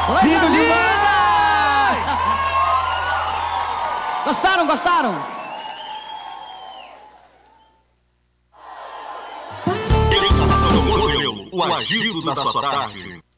Lindo demais! Gostaram, gostaram? O agito da sua tarde.